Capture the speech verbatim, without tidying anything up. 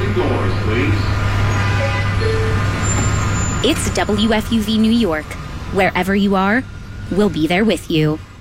closing doors, please. It's W F U V New York. Wherever you are, we'll be there with you.